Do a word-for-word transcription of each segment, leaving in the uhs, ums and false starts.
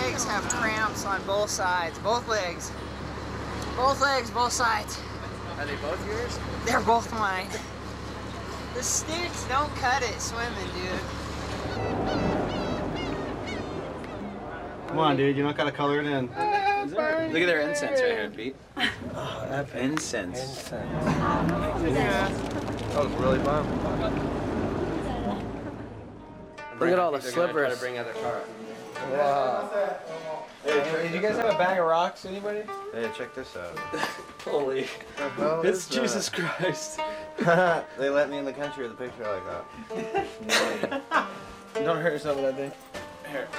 legs have cramps on both sides. Both legs. Both legs, both sides. Are they both yours? They're both mine. The sticks don't cut it swimming, dude. Come on, dude. You don't gotta color it in. Look at their incense right here, Pete. Oh, that incense. Incense. Yeah. That was really fun. Look at all the slippers. Try to bring out their car. Wow. Hey, did you guys have a bag of rocks, anybody? Hey, check this out. Holy. It's Jesus Christ. They let me in the country with a picture like that. Don't hurt yourself with that thing. Here.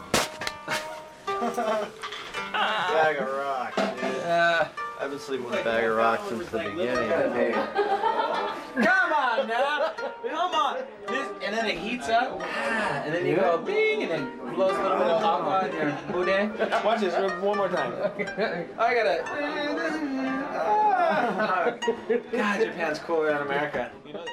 Bag of rocks, dude. Uh, I've been sleeping with a bag of rocks since the beginning. Hey. Come on now! Come on! This, and then it heats up, ah, and then you go bing, and then blows a little bit of aqua in your boudet. Watch this one more time. I gotta. God, Japan's cooler than America. You know this.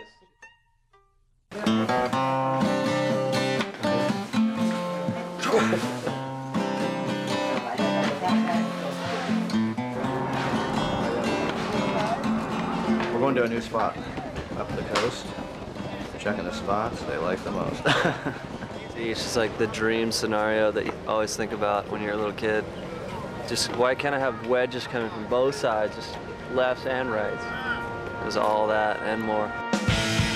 We're going to a new spot up the coast. Checking the spots they like the most. See, it's just like the dream scenario that you always think about when you're a little kid. Just why can't I have wedges coming from both sides, just lefts and rights? It was all that and more.